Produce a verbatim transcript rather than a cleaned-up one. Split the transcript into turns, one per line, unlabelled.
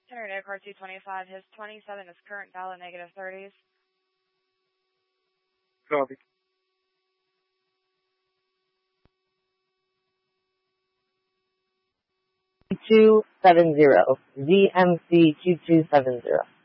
Generator car two twenty-five, his twenty-seven is current dial at negative thirties.
Copy.
two seven zero, Z M C two two seven zero.